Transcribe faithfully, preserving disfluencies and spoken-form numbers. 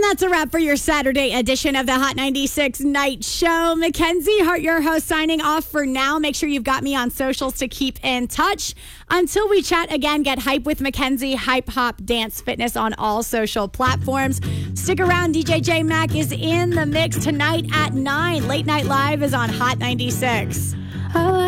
that's a wrap for your Saturday edition of the Hot ninety-six Night Show. Mackenzie Hart, your host, signing off for now. Make sure you've got me on socials to keep in touch. Until we chat again, get hype with Mackenzie, Hype Hop Dance Fitness on all social platforms. Stick around. D J J Mac is in the mix tonight at nine. Late Night Live is on Hot ninety-six. Oh,